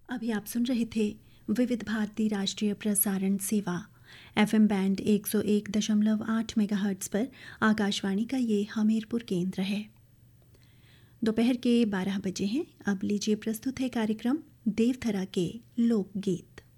अभी आप सुन रहे थे विविध भारती राष्ट्रीय प्रसारण सेवा एफएम बैंड 101.8 मेगाहर्ट्ज़ पर आकाशवाणी का ये हमीरपुर केंद्र है। दोपहर के 12 बजे हैं। अब लीजिए प्रस्तुत है कार्यक्रम देवधरा के लोकगीत।